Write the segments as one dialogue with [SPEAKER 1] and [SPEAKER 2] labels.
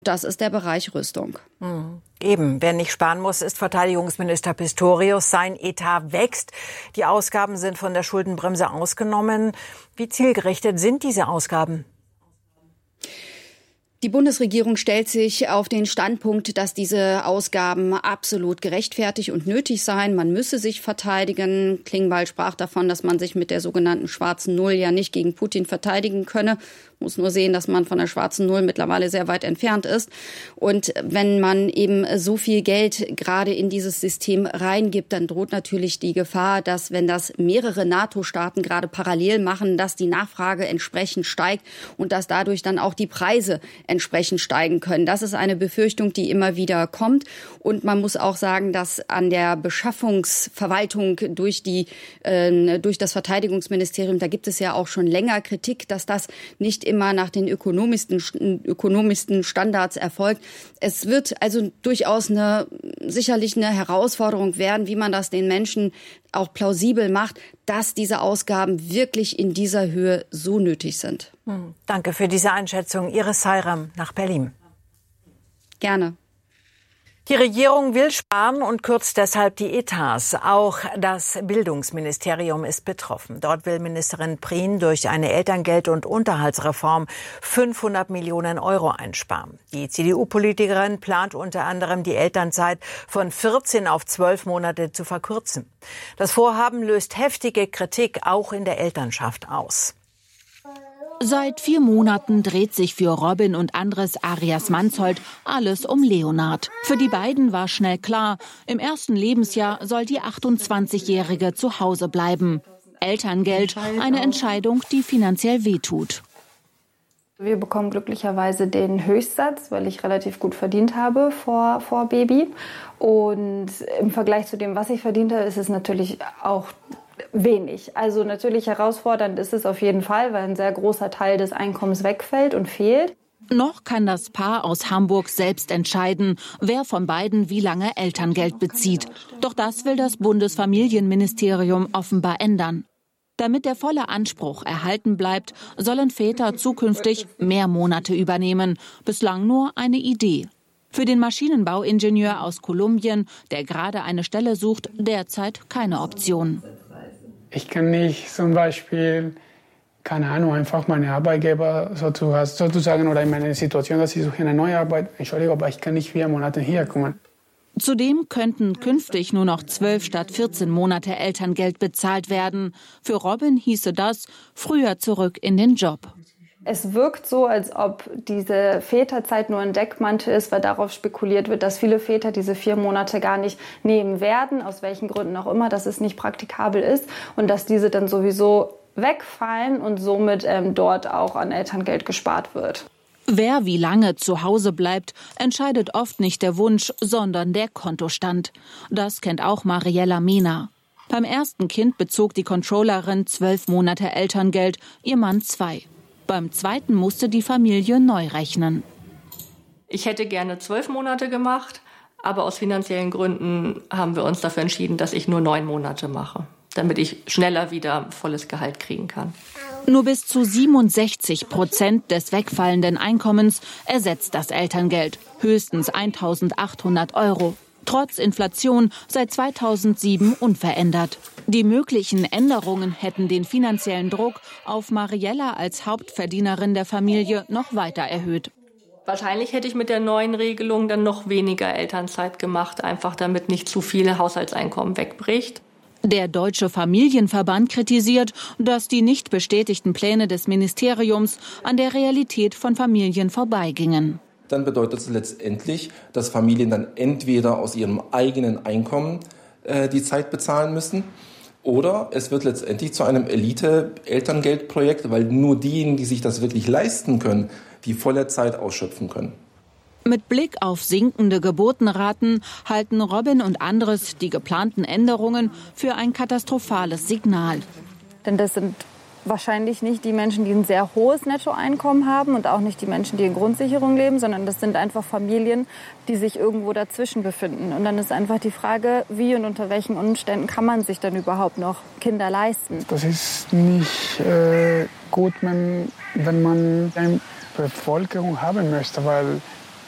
[SPEAKER 1] Das ist der Bereich Rüstung.
[SPEAKER 2] Eben, wer nicht sparen muss, ist Verteidigungsminister Pistorius. Sein Etat wächst. Die Ausgaben sind von der Schuldenbremse ausgenommen. Wie zielgerichtet sind diese Ausgaben?
[SPEAKER 1] Die Bundesregierung stellt sich auf den Standpunkt, dass diese Ausgaben absolut gerechtfertigt und nötig seien. Man müsse sich verteidigen. Klingbeil sprach davon, dass man sich mit der sogenannten schwarzen Null ja nicht gegen Putin verteidigen könne. Muss nur sehen, dass man von der schwarzen Null mittlerweile sehr weit entfernt ist. Und wenn man eben so viel Geld gerade in dieses System reingibt, dann droht natürlich die Gefahr, dass, wenn das mehrere NATO-Staaten gerade parallel machen, dass die Nachfrage entsprechend steigt und dass dadurch dann auch die Preise entsprechend steigen können. Das ist eine Befürchtung, die immer wieder kommt. Und man muss auch sagen, dass an der Beschaffungsverwaltung durch das Verteidigungsministerium, da gibt es ja auch schon länger Kritik, dass das nicht immer nach den ökonomischsten Standards erfolgt. Es wird also durchaus sicherlich eine Herausforderung werden, wie man das den Menschen auch plausibel macht, dass diese Ausgaben wirklich in dieser Höhe so nötig sind.
[SPEAKER 2] Danke für diese Einschätzung. Iris Seiram nach Berlin.
[SPEAKER 1] Gerne.
[SPEAKER 2] Die Regierung will sparen und kürzt deshalb die Etats. Auch das Bildungsministerium ist betroffen. Dort will Ministerin Prien durch eine Elterngeld- und Unterhaltsreform 500 Millionen Euro einsparen. Die CDU-Politikerin plant unter anderem, die Elternzeit von 14 auf 12 Monate zu verkürzen. Das Vorhaben löst heftige Kritik auch in der Elternschaft aus.
[SPEAKER 3] Seit 4 Monaten dreht sich für Robin und Andres Arias Mansholt alles um Leonard. Für die beiden war schnell klar, im ersten Lebensjahr soll die 28-Jährige zu Hause bleiben. Elterngeld, eine Entscheidung, die finanziell wehtut.
[SPEAKER 4] Wir bekommen glücklicherweise den Höchstsatz, weil ich relativ gut verdient habe vor Baby. Und im Vergleich zu dem, was ich verdient habe, ist es natürlich auch wenig. Also natürlich herausfordernd ist es auf jeden Fall, weil ein sehr großer Teil des Einkommens wegfällt und fehlt.
[SPEAKER 3] Noch kann das Paar aus Hamburg selbst entscheiden, wer von beiden wie lange Elterngeld bezieht. Doch das will das Bundesfamilienministerium offenbar ändern. Damit der volle Anspruch erhalten bleibt, sollen Väter zukünftig mehr Monate übernehmen. Bislang nur eine Idee. Für den Maschinenbauingenieur aus Kolumbien, der gerade eine Stelle sucht, derzeit keine Option.
[SPEAKER 5] Ich kann nicht zum Beispiel, keine Ahnung, einfach meine Arbeitgeber sozusagen oder in meiner Situation, dass ich suche eine neue Arbeit. Entschuldigung, aber ich kann nicht 4 Monate hier kommen.
[SPEAKER 3] Zudem könnten künftig nur noch 12 statt 14 Monate Elterngeld bezahlt werden. Für Robin hieße das früher zurück in den Job.
[SPEAKER 4] Es wirkt so, als ob diese Väterzeit nur ein Deckmantel ist, weil darauf spekuliert wird, dass viele Väter diese 4 Monate gar nicht nehmen werden, aus welchen Gründen auch immer, dass es nicht praktikabel ist und dass diese dann sowieso wegfallen und somit dort auch an Elterngeld gespart wird.
[SPEAKER 3] Wer wie lange zu Hause bleibt, entscheidet oft nicht der Wunsch, sondern der Kontostand. Das kennt auch Mariella Mehner. Beim ersten Kind bezog die Controllerin 12 Monate Elterngeld, ihr Mann 2. Beim zweiten musste die Familie neu rechnen.
[SPEAKER 6] Ich hätte gerne 12 Monate gemacht, aber aus finanziellen Gründen haben wir uns dafür entschieden, dass ich nur 9 Monate mache, damit ich schneller wieder volles Gehalt kriegen kann.
[SPEAKER 3] Nur bis zu 67% des wegfallenden Einkommens ersetzt das Elterngeld, höchstens 1.800 Euro. Trotz Inflation seit 2007 unverändert. Die möglichen Änderungen hätten den finanziellen Druck auf Mariella als Hauptverdienerin der Familie noch weiter erhöht.
[SPEAKER 6] Wahrscheinlich hätte ich mit der neuen Regelung dann noch weniger Elternzeit gemacht, einfach damit nicht zu viel Haushaltseinkommen wegbricht.
[SPEAKER 3] Der Deutsche Familienverband kritisiert, dass die nicht bestätigten Pläne des Ministeriums an der Realität von Familien vorbeigingen.
[SPEAKER 7] Dann bedeutet es letztendlich, dass Familien dann entweder aus ihrem eigenen Einkommen die Zeit bezahlen müssen oder es wird letztendlich zu einem Elite-Elterngeldprojekt, weil nur diejenigen, die sich das wirklich leisten können, die volle Zeit ausschöpfen können.
[SPEAKER 3] Mit Blick auf sinkende Geburtenraten halten Robin und Andres die geplanten Änderungen für ein katastrophales Signal.
[SPEAKER 4] Denn das sind wahrscheinlich nicht die Menschen, die ein sehr hohes Nettoeinkommen haben und auch nicht die Menschen, die in Grundsicherung leben, sondern das sind einfach Familien, die sich irgendwo dazwischen befinden. Und dann ist einfach die Frage, wie und unter welchen Umständen kann man sich dann überhaupt noch Kinder leisten?
[SPEAKER 5] Das ist nicht gut, wenn man eine Bevölkerung haben möchte, weil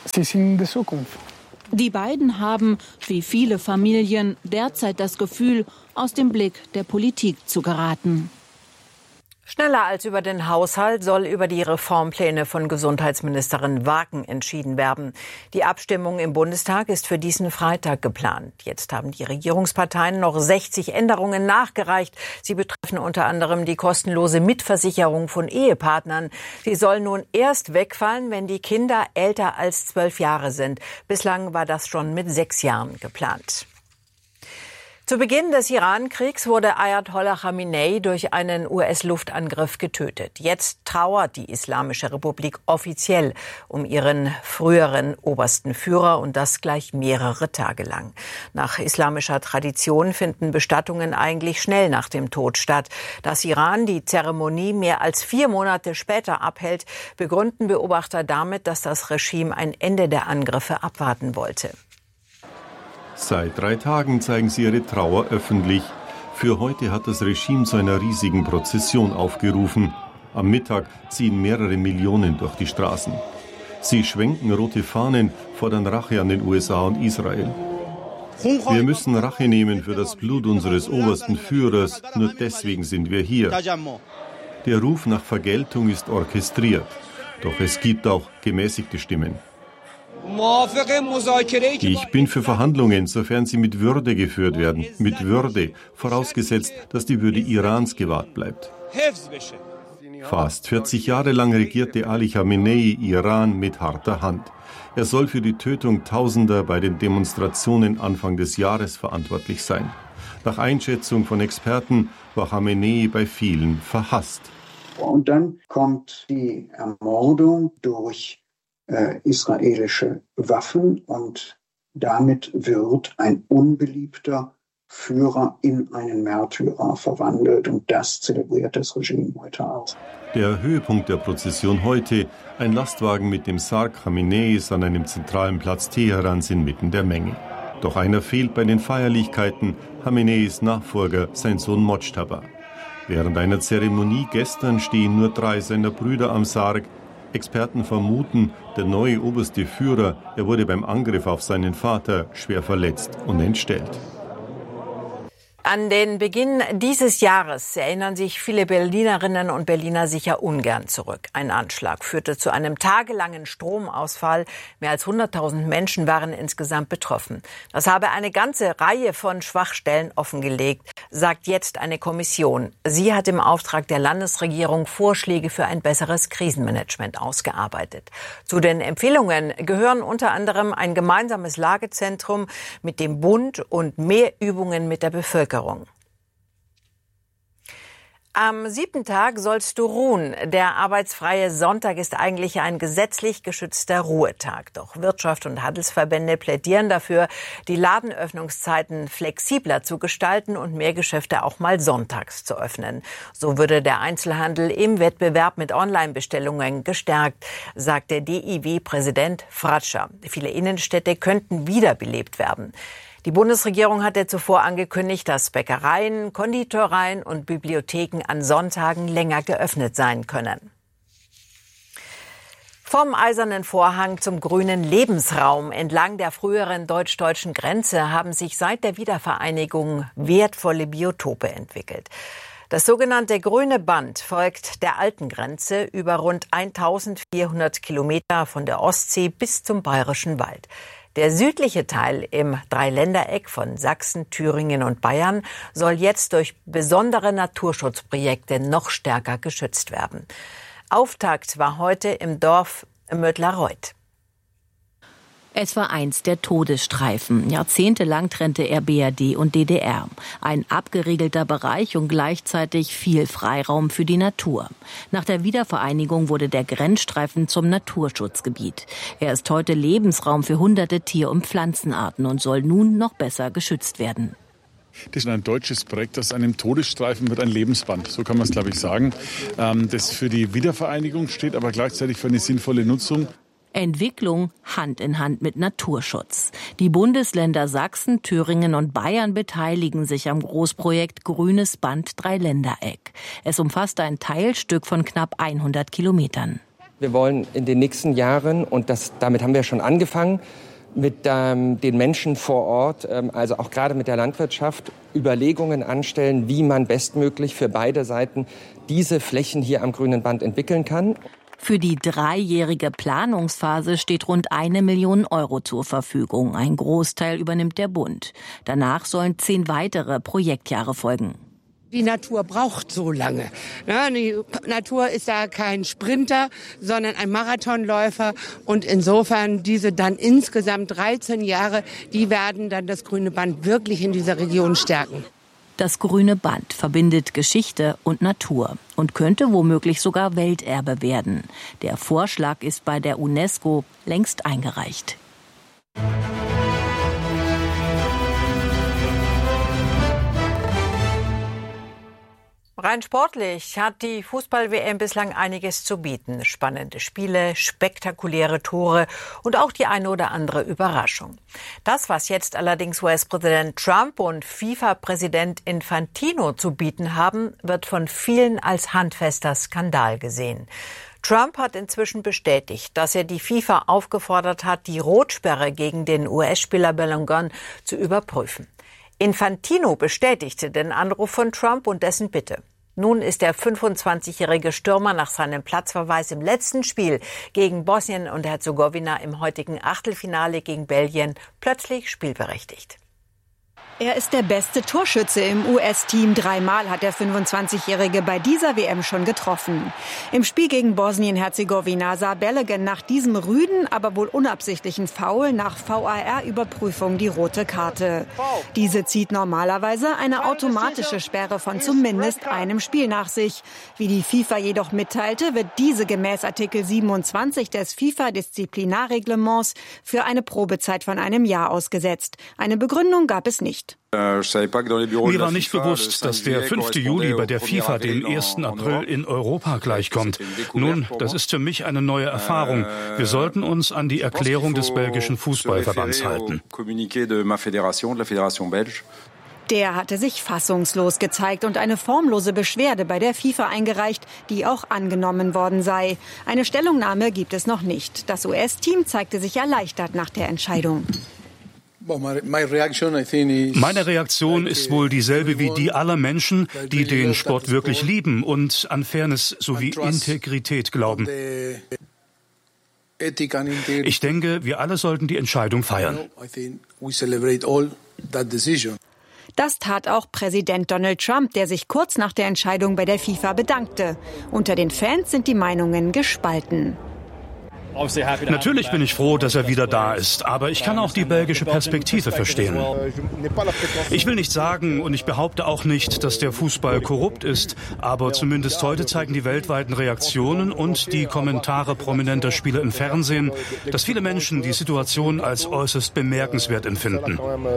[SPEAKER 5] sie sind die Zukunft.
[SPEAKER 3] Die beiden haben, wie viele Familien, derzeit das Gefühl, aus dem Blick der Politik zu geraten.
[SPEAKER 2] Schneller als über den Haushalt soll über die Reformpläne von Gesundheitsministerin Wagen entschieden werden. Die Abstimmung im Bundestag ist für diesen Freitag geplant. Jetzt haben die Regierungsparteien noch 60 Änderungen nachgereicht. Sie betreffen unter anderem die kostenlose Mitversicherung von Ehepartnern. Sie soll nun erst wegfallen, wenn die Kinder älter als 12 Jahre sind. Bislang war das schon mit 6 Jahren geplant. Zu Beginn des Iran-Kriegs wurde Ayatollah Khamenei durch einen US-Luftangriff getötet. Jetzt trauert die Islamische Republik offiziell um ihren früheren obersten Führer und das gleich mehrere Tage lang. Nach islamischer Tradition finden Bestattungen eigentlich schnell nach dem Tod statt. Dass Iran die Zeremonie mehr als 4 Monate später abhält, begründen Beobachter damit, dass das Regime ein Ende der Angriffe abwarten wollte.
[SPEAKER 8] Seit 3 Tagen zeigen sie ihre Trauer öffentlich. Für heute hat das Regime zu einer riesigen Prozession aufgerufen. Am Mittag ziehen mehrere Millionen durch die Straßen. Sie schwenken rote Fahnen, fordern Rache an den USA und Israel. Wir müssen Rache nehmen für das Blut unseres obersten Führers, nur deswegen sind wir hier. Der Ruf nach Vergeltung ist orchestriert, doch es gibt auch gemäßigte Stimmen. Ich bin für Verhandlungen, sofern sie mit Würde geführt werden. Mit Würde, vorausgesetzt, dass die Würde Irans gewahrt bleibt. Fast 40 Jahre lang regierte Ali Khamenei Iran mit harter Hand. Er soll für die Tötung Tausender bei den Demonstrationen Anfang des Jahres verantwortlich sein. Nach Einschätzung von Experten war Khamenei bei vielen verhasst.
[SPEAKER 9] Und dann kommt die Ermordung durch israelische Waffen und damit wird ein unbeliebter Führer in einen Märtyrer verwandelt und das zelebriert das Regime heute auch.
[SPEAKER 8] Der Höhepunkt der Prozession heute, ein Lastwagen mit dem Sarg Khameneis an einem zentralen Platz Teherans inmitten der Menge. Doch einer fehlt bei den Feierlichkeiten, Khameneis Nachfolger, sein Sohn Mojtaba. Während einer Zeremonie gestern stehen nur 3 seiner Brüder am Sarg. Experten vermuten, der neue oberste Führer, er wurde beim Angriff auf seinen Vater schwer verletzt und entstellt.
[SPEAKER 2] An den Beginn dieses Jahres erinnern sich viele Berlinerinnen und Berliner sicher ungern zurück. Ein Anschlag führte zu einem tagelangen Stromausfall. Mehr als 100.000 Menschen waren insgesamt betroffen. Das habe eine ganze Reihe von Schwachstellen offengelegt, sagt jetzt eine Kommission. Sie hat im Auftrag der Landesregierung Vorschläge für ein besseres Krisenmanagement ausgearbeitet. Zu den Empfehlungen gehören unter anderem ein gemeinsames Lagezentrum mit dem Bund und mehr Übungen mit der Bevölkerung. Am 7. Tag sollst du ruhen. Der arbeitsfreie Sonntag ist eigentlich ein gesetzlich geschützter Ruhetag. Doch Wirtschaft und Handelsverbände plädieren dafür, die Ladenöffnungszeiten flexibler zu gestalten und mehr Geschäfte auch mal sonntags zu öffnen. So würde der Einzelhandel im Wettbewerb mit Online-Bestellungen gestärkt, sagt der DIW-Präsident Fratscher. Viele Innenstädte könnten wiederbelebt werden. Die Bundesregierung hatte zuvor angekündigt, dass Bäckereien, Konditoreien und Bibliotheken an Sonntagen länger geöffnet sein können. Vom Eisernen Vorhang zum grünen Lebensraum entlang der früheren deutsch-deutschen Grenze haben sich seit der Wiedervereinigung wertvolle Biotope entwickelt. Das sogenannte Grüne Band folgt der alten Grenze über rund 1400 Kilometer von der Ostsee bis zum Bayerischen Wald. Der südliche Teil im Dreiländereck von Sachsen, Thüringen und Bayern soll jetzt durch besondere Naturschutzprojekte noch stärker geschützt werden. Auftakt war heute im Dorf Mödlareuth.
[SPEAKER 3] Es war einst der Todesstreifen. Jahrzehntelang trennte er BRD und DDR. Ein abgeriegelter Bereich und gleichzeitig viel Freiraum für die Natur. Nach der Wiedervereinigung wurde der Grenzstreifen zum Naturschutzgebiet. Er ist heute Lebensraum für hunderte Tier- und Pflanzenarten und soll nun noch besser geschützt werden.
[SPEAKER 10] Das ist ein deutsches Projekt, das einem Todesstreifen wird ein Lebensband, so kann man es, glaube ich, sagen. Das für die Wiedervereinigung steht, aber gleichzeitig für eine sinnvolle Nutzung.
[SPEAKER 3] Entwicklung Hand in Hand mit Naturschutz. Die Bundesländer Sachsen, Thüringen und Bayern beteiligen sich am Großprojekt Grünes Band Dreiländereck. Es umfasst ein Teilstück von knapp 100 Kilometern.
[SPEAKER 11] Wir wollen in den nächsten Jahren, und damit haben wir schon angefangen, mit den Menschen vor Ort, also auch gerade mit der Landwirtschaft, Überlegungen anstellen, wie man bestmöglich für beide Seiten diese Flächen hier am grünen Band entwickeln kann.
[SPEAKER 3] Für die 3-jährige Planungsphase steht rund 1 Million Euro zur Verfügung. Ein Großteil übernimmt der Bund. Danach sollen 10 weitere Projektjahre folgen.
[SPEAKER 12] Die Natur braucht so lange. Die Natur ist ja kein Sprinter, sondern ein Marathonläufer. Und insofern diese dann insgesamt 13 Jahre, die werden dann das grüne Band wirklich in dieser Region stärken.
[SPEAKER 3] Das grüne Band verbindet Geschichte und Natur und könnte womöglich sogar Welterbe werden. Der Vorschlag ist bei der UNESCO längst eingereicht.
[SPEAKER 2] Rein sportlich hat die Fußball-WM bislang einiges zu bieten. Spannende Spiele, spektakuläre Tore und auch die eine oder andere Überraschung. Das, was jetzt allerdings US-Präsident Trump und FIFA-Präsident Infantino zu bieten haben, wird von vielen als handfester Skandal gesehen. Trump hat inzwischen bestätigt, dass er die FIFA aufgefordert hat, die Rotsperre gegen den US-Spieler Bellingham zu überprüfen. Infantino bestätigte den Anruf von Trump und dessen Bitte. Nun ist der 25-jährige Stürmer nach seinem Platzverweis im letzten Spiel gegen Bosnien und Herzegowina im heutigen Achtelfinale gegen Belgien plötzlich spielberechtigt.
[SPEAKER 13] Er ist der beste Torschütze im US-Team. 3-mal hat der 25-Jährige bei dieser WM schon getroffen. Im Spiel gegen Bosnien-Herzegowina sah Bellingham nach diesem rüden, aber wohl unabsichtlichen Foul nach VAR-Überprüfung die rote Karte. Diese zieht normalerweise eine automatische Sperre von zumindest einem Spiel nach sich. Wie die FIFA jedoch mitteilte, wird diese gemäß Artikel 27 des FIFA-Disziplinarreglements für eine Probezeit von einem Jahr ausgesetzt. Eine Begründung gab es nicht.
[SPEAKER 14] Mir war nicht bewusst, dass der 5. Juli bei der FIFA dem 1. April in Europa gleichkommt. Nun, das ist für mich eine neue Erfahrung. Wir sollten uns an die Erklärung des belgischen Fußballverbands halten.
[SPEAKER 13] Der hatte sich fassungslos gezeigt und eine formlose Beschwerde bei der FIFA eingereicht, die auch angenommen worden sei. Eine Stellungnahme gibt es noch nicht. Das US-Team zeigte sich erleichtert nach der Entscheidung.
[SPEAKER 14] Meine Reaktion ist wohl dieselbe wie die aller Menschen, die den Sport wirklich lieben und an Fairness sowie Integrität glauben. Ich denke, wir alle sollten die Entscheidung feiern.
[SPEAKER 13] Das tat auch Präsident Donald Trump, der sich kurz nach der Entscheidung bei der FIFA bedankte. Unter den Fans sind die Meinungen gespalten.
[SPEAKER 14] Natürlich bin ich froh, dass er wieder da ist, aber ich kann auch die belgische Perspektive verstehen. Ich will nicht sagen und ich behaupte auch nicht, dass der Fußball korrupt ist, aber zumindest heute zeigen die weltweiten Reaktionen und die Kommentare prominenter Spieler im Fernsehen, dass viele Menschen die Situation als äußerst bemerkenswert empfinden.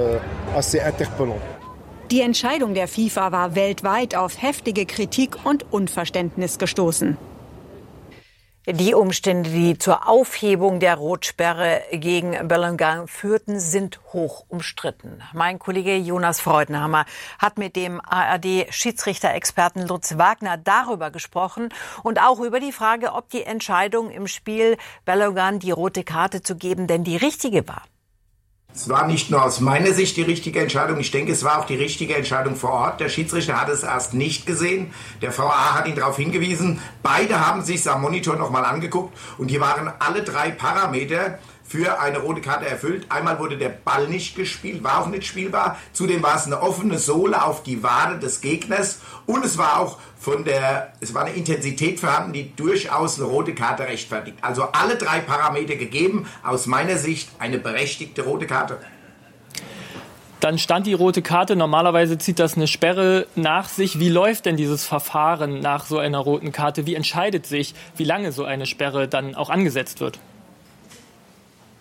[SPEAKER 13] Die Entscheidung der FIFA war weltweit auf heftige Kritik und Unverständnis gestoßen.
[SPEAKER 2] Die Umstände, die zur Aufhebung der Rotsperre gegen Bellingham führten, sind hoch umstritten. Mein Kollege Jonas Freudenhammer hat mit dem ARD-Schiedsrichter-Experten Lutz Wagner darüber gesprochen und auch über die Frage, ob die Entscheidung im Spiel Bellingham die rote Karte zu geben denn die richtige war.
[SPEAKER 15] Es war nicht nur aus meiner Sicht die richtige Entscheidung, ich denke, es war auch die richtige Entscheidung vor Ort. Der Schiedsrichter hat es erst nicht gesehen, der VAR hat ihn darauf hingewiesen. Beide haben sich es am Monitor nochmal angeguckt und hier waren alle 3 Parameter für eine rote Karte erfüllt. Einmal wurde der Ball nicht gespielt, war auch nicht spielbar. Zudem war es eine offene Sohle auf die Wade des Gegners und es war auch eine Intensität vorhanden, die durchaus eine rote Karte rechtfertigt. Also alle 3 Parameter gegeben, aus meiner Sicht eine berechtigte rote Karte.
[SPEAKER 16] Dann stand die rote Karte. Normalerweise zieht das eine Sperre nach sich. Wie läuft denn dieses Verfahren nach so einer roten Karte? Wie entscheidet sich, wie lange so eine Sperre dann auch angesetzt wird?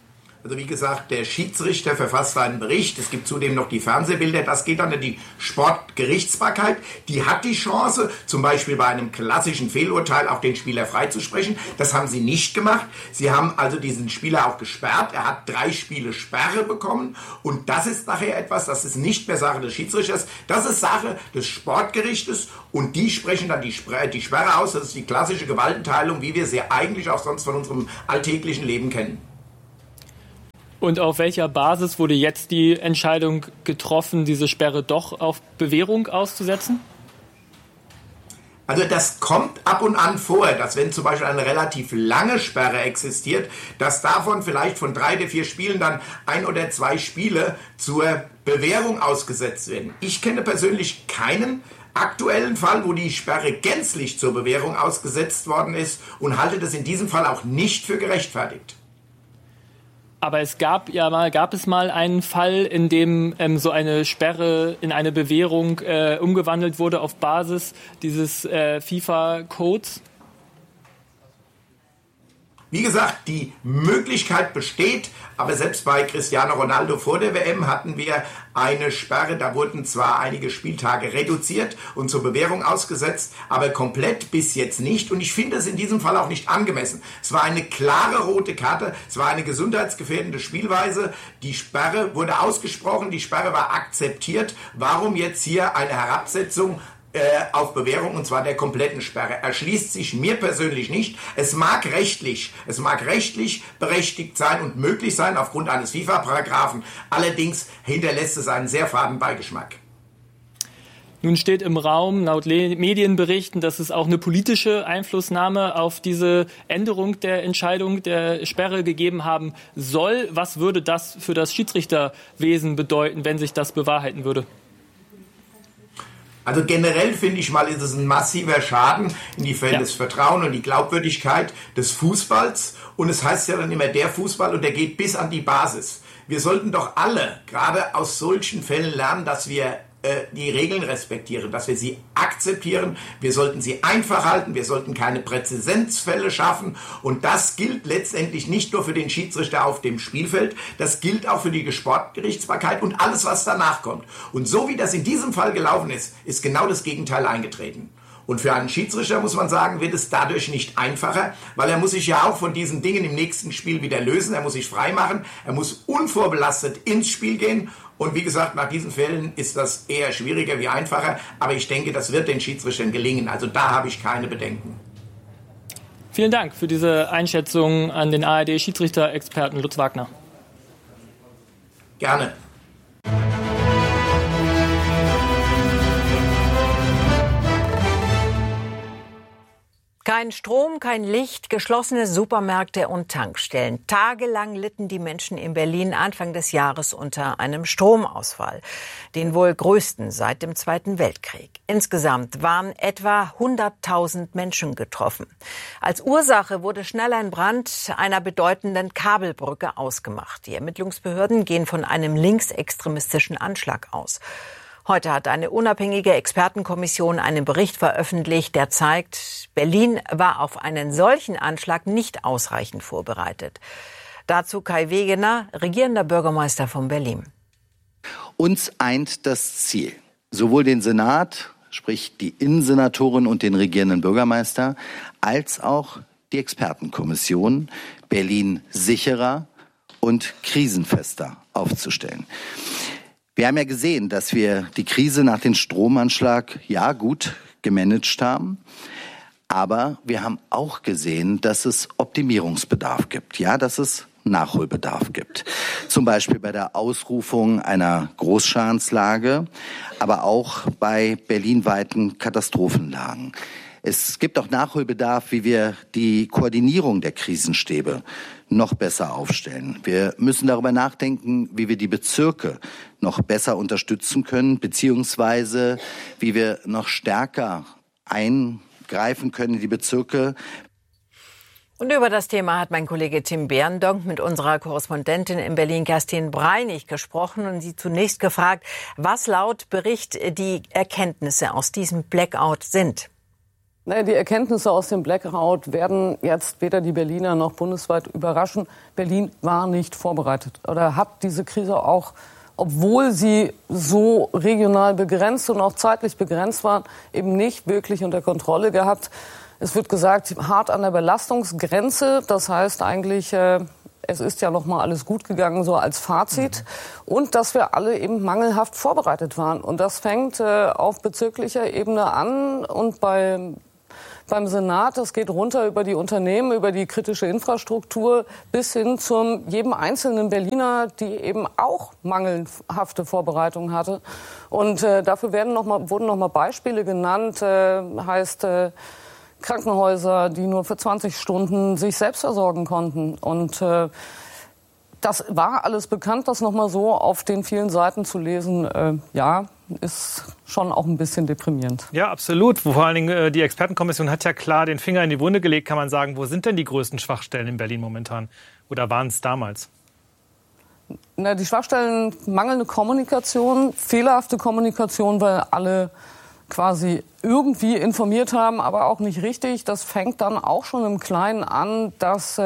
[SPEAKER 15] Also wie gesagt, der Schiedsrichter verfasst einen Bericht. Es gibt zudem noch die Fernsehbilder. Das geht an die Sportgerichtsbarkeit. Die hat die Chance, zum Beispiel bei einem klassischen Fehlurteil auch den Spieler freizusprechen. Das haben sie nicht gemacht. Sie haben also diesen Spieler auch gesperrt. Er hat 3 Spiele Sperre bekommen. Und das ist nachher etwas, das ist nicht mehr Sache des Schiedsrichters. Das ist Sache des Sportgerichtes. Und die sprechen dann die Sperre aus. Das ist die klassische Gewaltenteilung, wie wir sie eigentlich auch sonst von unserem alltäglichen Leben kennen.
[SPEAKER 16] Und auf welcher Basis wurde jetzt die Entscheidung getroffen, diese Sperre doch auf Bewährung auszusetzen?
[SPEAKER 15] Also das kommt ab und an vor, dass wenn zum Beispiel eine relativ lange Sperre existiert, dass davon vielleicht von 3 oder 4 Spielen dann 1 oder 2 Spiele zur Bewährung ausgesetzt werden. Ich kenne persönlich keinen aktuellen Fall, wo die Sperre gänzlich zur Bewährung ausgesetzt worden ist und halte das in diesem Fall auch nicht für gerechtfertigt.
[SPEAKER 16] Aber es gab es mal einen Fall, in dem so eine Sperre in eine Bewährung umgewandelt wurde auf Basis dieses FIFA-Codes?
[SPEAKER 15] Wie gesagt, die Möglichkeit besteht, aber selbst bei Cristiano Ronaldo vor der WM hatten wir eine Sperre, da wurden zwar einige Spieltage reduziert und zur Bewährung ausgesetzt, aber komplett bis jetzt nicht und ich finde es in diesem Fall auch nicht angemessen. Es war eine klare rote Karte, es war eine gesundheitsgefährdende Spielweise, die Sperre wurde ausgesprochen, die Sperre war akzeptiert. Warum jetzt hier eine Herabsetzung auf Bewährung, und zwar der kompletten Sperre? Erschließt sich mir persönlich nicht. Es mag rechtlich berechtigt sein und möglich sein aufgrund eines FIFA-Paragraphen. Allerdings hinterlässt es einen sehr faden Beigeschmack.
[SPEAKER 16] Nun steht im Raum, laut Medienberichten, dass es auch eine politische Einflussnahme auf diese Änderung der Entscheidung der Sperre gegeben haben soll. Was würde das für das Schiedsrichterwesen bedeuten, wenn sich das bewahrheiten würde?
[SPEAKER 15] Also generell finde ich mal, ist es ein massiver Schaden in das Vertrauen und die Glaubwürdigkeit des Fußballs. Und es heißt ja dann immer der Fußball und der geht bis an die Basis. Wir sollten doch alle, gerade aus solchen Fällen lernen, dass wir die Regeln respektieren, dass wir sie akzeptieren. Wir sollten sie einfach halten, wir sollten keine Präzedenzfälle schaffen. Und das gilt letztendlich nicht nur für den Schiedsrichter auf dem Spielfeld, das gilt auch für die Sportgerichtsbarkeit und alles, was danach kommt. Und so wie das in diesem Fall gelaufen ist, ist genau das Gegenteil eingetreten. Und für einen Schiedsrichter, muss man sagen, wird es dadurch nicht einfacher, weil er muss sich ja auch von diesen Dingen im nächsten Spiel wieder lösen. Er muss sich freimachen, er muss unvorbelastet ins Spiel gehen. Und wie gesagt, nach diesen Fällen ist das eher schwieriger wie einfacher. Aber ich denke, das wird den Schiedsrichtern gelingen. Also da habe ich keine Bedenken.
[SPEAKER 16] Vielen Dank für diese Einschätzung an den ARD-Schiedsrichter-Experten Lutz Wagner.
[SPEAKER 15] Gerne.
[SPEAKER 2] Kein Strom, kein Licht, geschlossene Supermärkte und Tankstellen. Tagelang litten die Menschen in Berlin Anfang des Jahres unter einem Stromausfall, den wohl größten seit dem Zweiten Weltkrieg. Insgesamt waren etwa 100.000 Menschen getroffen. Als Ursache wurde schnell ein Brand einer bedeutenden Kabelbrücke ausgemacht. Die Ermittlungsbehörden gehen von einem linksextremistischen Anschlag aus. Heute hat eine unabhängige Expertenkommission einen Bericht veröffentlicht, der zeigt, Berlin war auf einen solchen Anschlag nicht ausreichend vorbereitet. Dazu Kai Wegener, regierender Bürgermeister von Berlin.
[SPEAKER 17] Uns eint das Ziel, sowohl den Senat, sprich die Innensenatorin und den regierenden Bürgermeister, als auch die Expertenkommission, Berlin sicherer und krisenfester aufzustellen. Wir haben ja gesehen, dass wir die Krise nach dem Stromanschlag gut gemanagt haben. Aber wir haben auch gesehen, dass es Optimierungsbedarf gibt. Ja, dass es Nachholbedarf gibt. Zum Beispiel bei der Ausrufung einer Großschadenslage, aber auch bei berlinweiten Katastrophenlagen. Es gibt auch Nachholbedarf, wie wir die Koordinierung der Krisenstäbe noch besser aufstellen. Wir müssen darüber nachdenken, wie wir die Bezirke noch besser unterstützen können, beziehungsweise wie wir noch stärker eingreifen können in die Bezirke.
[SPEAKER 2] Und über das Thema hat mein Kollege Tim Behrendonck mit unserer Korrespondentin in Berlin, Kerstin Breinig, gesprochen und sie zunächst gefragt, was laut Bericht die Erkenntnisse aus diesem Blackout sind.
[SPEAKER 18] Naja, die Erkenntnisse aus dem Blackout werden jetzt weder die Berliner noch bundesweit überraschen. Berlin war nicht vorbereitet oder hat diese Krise auch, obwohl sie so regional begrenzt und auch zeitlich begrenzt war, eben nicht wirklich unter Kontrolle gehabt. Es wird gesagt, hart an der Belastungsgrenze. Das heißt eigentlich, es ist ja noch mal alles gut gegangen, so als Fazit. Und dass wir alle eben mangelhaft vorbereitet waren. Und das fängt auf bezirklicher Ebene an und beim Senat, das geht runter über die Unternehmen, über die kritische Infrastruktur bis hin zu jedem einzelnen Berliner, die eben auch mangelhafte Vorbereitung hatte. Und dafür wurden noch mal Beispiele genannt, heißt Krankenhäuser, die nur für 20 Stunden sich selbst versorgen konnten. Und das war alles bekannt, das noch mal so auf den vielen Seiten zu lesen, ist schon auch ein bisschen deprimierend.
[SPEAKER 19] Ja, absolut. Vor allen Dingen die Expertenkommission hat ja klar den Finger in die Wunde gelegt, kann man sagen. Wo sind denn die größten Schwachstellen in Berlin momentan? Oder waren es damals?
[SPEAKER 18] Na, die Schwachstellen, mangelnde Kommunikation, fehlerhafte Kommunikation, weil alle quasi irgendwie informiert haben, aber auch nicht richtig. Das fängt dann auch schon im Kleinen an, dass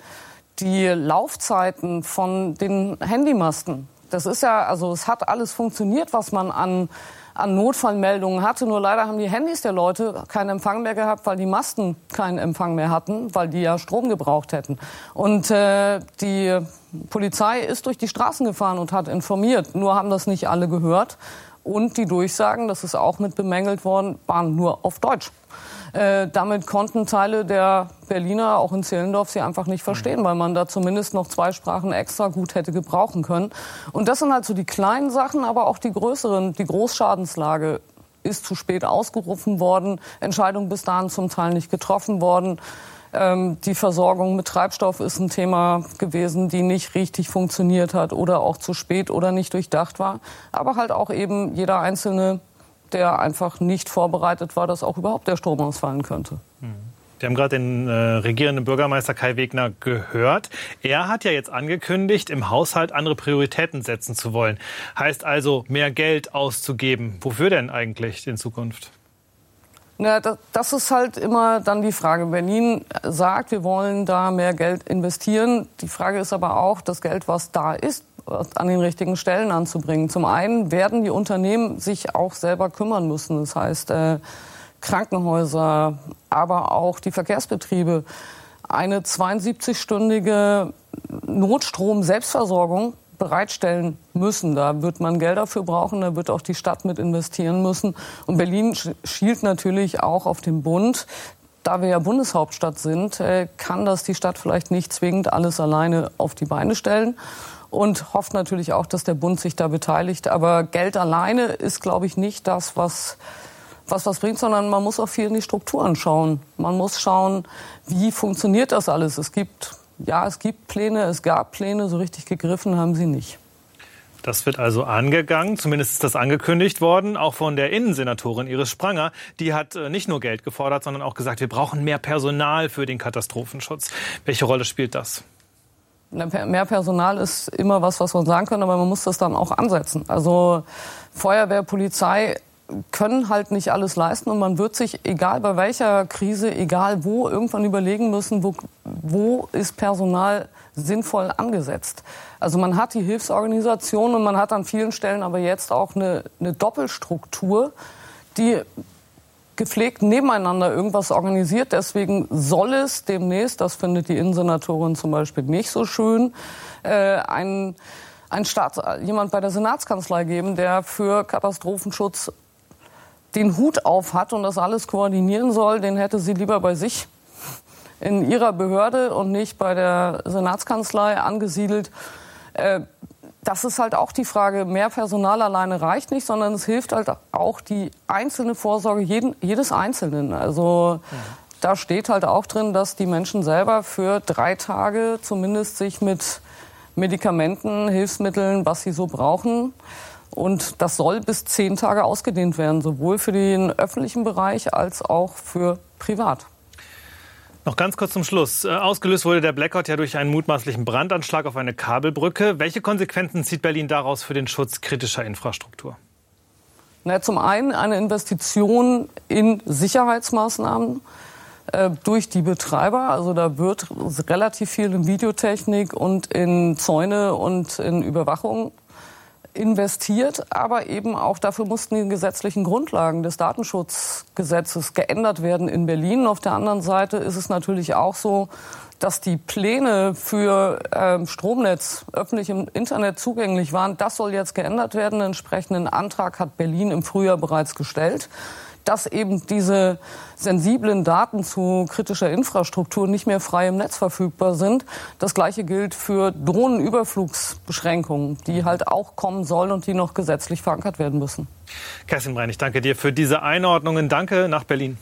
[SPEAKER 18] die Laufzeiten von den Handymasten, das ist ja, also es hat alles funktioniert, was man an Notfallmeldungen hatte. Nur leider haben die Handys der Leute keinen Empfang mehr gehabt, weil die Masten keinen Empfang mehr hatten, weil die ja Strom gebraucht hätten. Und die Polizei ist durch die Straßen gefahren und hat informiert. Nur haben das nicht alle gehört. Und die Durchsagen, das ist auch mit bemängelt worden, waren nur auf Deutsch. Damit konnten Teile der Berliner, auch in Zehlendorf, sie einfach nicht verstehen, weil man da zumindest noch 2 Sprachen extra gut hätte gebrauchen können. Und das sind halt so die kleinen Sachen, aber auch die größeren. Die Großschadenslage ist zu spät ausgerufen worden, Entscheidungen bis dahin zum Teil nicht getroffen worden. Die Versorgung mit Treibstoff ist ein Thema gewesen, die nicht richtig funktioniert hat oder auch zu spät oder nicht durchdacht war. Aber halt auch eben jeder Einzelne, der einfach nicht vorbereitet war, dass auch überhaupt der Strom ausfallen könnte.
[SPEAKER 19] Wir haben gerade den regierenden Bürgermeister Kai Wegner gehört. Er hat ja jetzt angekündigt, im Haushalt andere Prioritäten setzen zu wollen. Heißt also, mehr Geld auszugeben. Wofür denn eigentlich in Zukunft?
[SPEAKER 18] Na, das ist halt immer dann die Frage. Berlin sagt, wir wollen da mehr Geld investieren. Die Frage ist aber auch, das Geld, was da ist, an den richtigen Stellen anzubringen. Zum einen werden die Unternehmen sich auch selber kümmern müssen. Das heißt, Krankenhäuser, aber auch die Verkehrsbetriebe. Eine 72-stündige Notstrom-Selbstversorgung bereitstellen müssen. Da wird man Geld dafür brauchen, da wird auch die Stadt mit investieren müssen. Und Berlin schielt natürlich auch auf den Bund. Da wir ja Bundeshauptstadt sind, kann das die Stadt vielleicht nicht zwingend alles alleine auf die Beine stellen. Und hofft natürlich auch, dass der Bund sich da beteiligt. Aber Geld alleine ist, glaube ich, nicht das, was bringt, sondern man muss auch viel in die Strukturen schauen. Man muss schauen, wie funktioniert das alles. Es gibt Pläne, es gab Pläne, so richtig gegriffen haben sie nicht.
[SPEAKER 19] Das wird also angegangen, zumindest ist das angekündigt worden, auch von der Innensenatorin Iris Spranger. Die hat nicht nur Geld gefordert, sondern auch gesagt, wir brauchen mehr Personal für den Katastrophenschutz. Welche Rolle spielt das?
[SPEAKER 18] Mehr Personal ist immer was man sagen kann, aber man muss das dann auch ansetzen. Also Feuerwehr, Polizei können halt nicht alles leisten und man wird sich, egal bei welcher Krise, egal wo, irgendwann überlegen müssen, wo ist Personal sinnvoll angesetzt. Also man hat die Hilfsorganisation und man hat an vielen Stellen aber jetzt auch eine Doppelstruktur, die gepflegt nebeneinander irgendwas organisiert. Deswegen soll es demnächst, das findet die Innensenatorin zum Beispiel nicht so schön, jemand bei der Senatskanzlei geben, der für Katastrophenschutz den Hut auf hat und das alles koordinieren soll. Den hätte sie lieber bei sich in ihrer Behörde und nicht bei der Senatskanzlei angesiedelt. Das ist halt auch die Frage, mehr Personal alleine reicht nicht, sondern es hilft halt auch die einzelne Vorsorge jedes Einzelnen. Also da steht halt auch drin, dass die Menschen selber für 3 Tage zumindest sich mit Medikamenten, Hilfsmitteln, was sie so brauchen. Und das soll bis 10 Tage ausgedehnt werden, sowohl für den öffentlichen Bereich als auch für privat.
[SPEAKER 19] Noch ganz kurz zum Schluss. Ausgelöst wurde der Blackout ja durch einen mutmaßlichen Brandanschlag auf eine Kabelbrücke. Welche Konsequenzen zieht Berlin daraus für den Schutz kritischer Infrastruktur?
[SPEAKER 18] Zum einen eine Investition in Sicherheitsmaßnahmen durch die Betreiber. Also da wird relativ viel in Videotechnik und in Zäune und in Überwachung investiert, aber eben auch dafür mussten die gesetzlichen Grundlagen des Datenschutzgesetzes geändert werden in Berlin. Auf der anderen Seite ist es natürlich auch so, dass die Pläne für Stromnetz öffentlich im Internet zugänglich waren. Das soll jetzt geändert werden. Einen entsprechenden Antrag hat Berlin im Frühjahr bereits gestellt, dass eben diese sensiblen Daten zu kritischer Infrastruktur nicht mehr frei im Netz verfügbar sind. Das Gleiche gilt für Drohnenüberflugsbeschränkungen, die halt auch kommen sollen und die noch gesetzlich verankert werden müssen.
[SPEAKER 19] Kerstin Brein, ich danke dir für diese Einordnungen. Danke nach Berlin.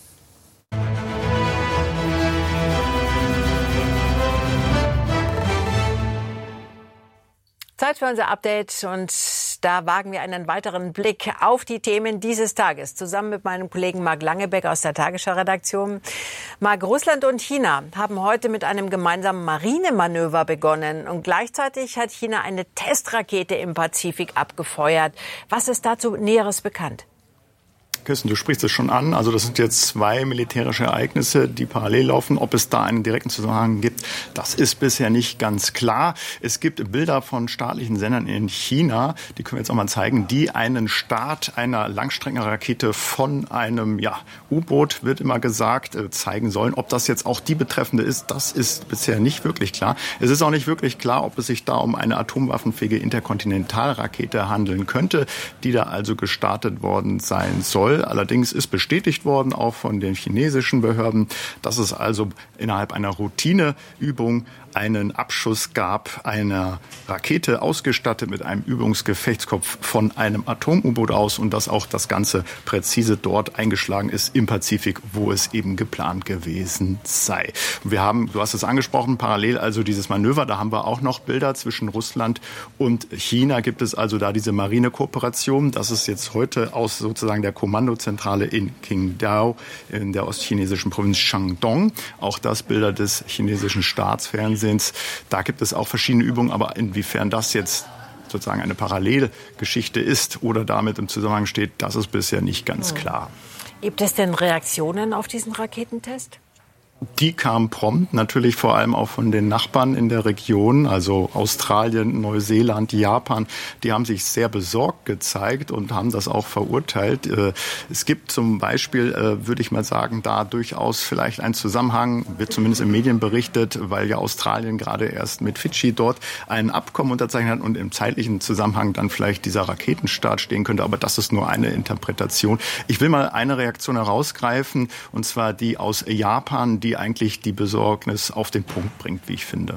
[SPEAKER 2] Zeit für unser Update und da wagen wir einen weiteren Blick auf die Themen dieses Tages. Zusammen mit meinem Kollegen Marc Langebeck aus der Tagesschau-Redaktion. Marc, Russland und China haben heute mit einem gemeinsamen Marinemanöver begonnen und gleichzeitig hat China eine Testrakete im Pazifik abgefeuert. Was ist dazu Näheres bekannt?
[SPEAKER 20] Kirsten, du sprichst es schon an. Also das sind jetzt zwei militärische Ereignisse, die parallel laufen. Ob es da einen direkten Zusammenhang gibt, das ist bisher nicht ganz klar. Es gibt Bilder von staatlichen Sendern in China, die können wir jetzt auch mal zeigen, die einen Start einer Langstreckenrakete von einem U-Boot, wird immer gesagt, zeigen sollen. Ob das jetzt auch die betreffende ist, das ist bisher nicht wirklich klar. Es ist auch nicht wirklich klar, ob es sich da um eine atomwaffenfähige Interkontinentalrakete handeln könnte, die da also gestartet worden sein soll. Allerdings ist bestätigt worden, auch von den chinesischen Behörden, dass es also innerhalb einer Routineübung einen Abschuss gab, einer Rakete ausgestattet mit einem Übungsgefechtskopf von einem Atom-U-Boot aus und dass auch das Ganze präzise dort eingeschlagen ist im Pazifik, wo es eben geplant gewesen sei. Und wir haben, du hast es angesprochen, parallel also dieses Manöver, da haben wir auch noch Bilder zwischen Russland und China, gibt es also da diese Marinekooperation. Das ist jetzt heute aus sozusagen der Kommandozentrale in Qingdao in der ostchinesischen Provinz Shandong. Auch das Bilder des chinesischen Staatsfernsehens. Da gibt es auch verschiedene Übungen, aber inwiefern das jetzt sozusagen eine Parallelgeschichte ist oder damit im Zusammenhang steht, das ist bisher nicht ganz klar.
[SPEAKER 2] Gibt es denn Reaktionen auf diesen Raketentest?
[SPEAKER 20] Die kamen prompt, natürlich vor allem auch von den Nachbarn in der Region, also Australien, Neuseeland, Japan. Die haben sich sehr besorgt gezeigt und haben das auch verurteilt. Es gibt zum Beispiel, würde ich mal sagen, da durchaus vielleicht einen Zusammenhang, wird zumindest in Medien berichtet, weil ja Australien gerade erst mit Fidschi dort ein Abkommen unterzeichnet hat und im zeitlichen Zusammenhang dann vielleicht dieser Raketenstart stehen könnte. Aber das ist nur eine Interpretation. Ich will mal eine Reaktion herausgreifen, und zwar die aus Japan, die eigentlich die Besorgnis auf den Punkt bringt, wie ich finde.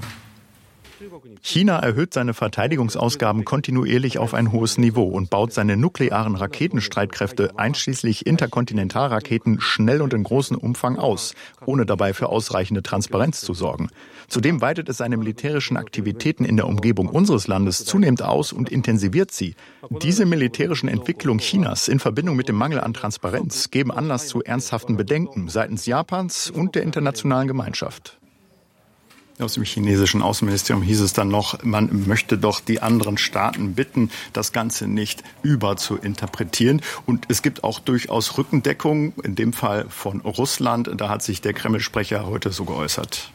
[SPEAKER 21] China erhöht seine Verteidigungsausgaben kontinuierlich auf ein hohes Niveau und baut seine nuklearen Raketenstreitkräfte einschließlich Interkontinentalraketen schnell und in großem Umfang aus, ohne dabei für ausreichende Transparenz zu sorgen. Zudem weitet es seine militärischen Aktivitäten in der Umgebung unseres Landes zunehmend aus und intensiviert sie. Diese militärischen Entwicklungen Chinas in Verbindung mit dem Mangel an Transparenz geben Anlass zu ernsthaften Bedenken seitens Japans und der internationalen Gemeinschaft.
[SPEAKER 20] Aus dem chinesischen Außenministerium hieß es dann noch, man möchte doch die anderen Staaten bitten, das Ganze nicht überzuinterpretieren. Und es gibt auch durchaus Rückendeckung, in dem Fall von Russland. Da hat sich der Kreml-Sprecher heute so geäußert.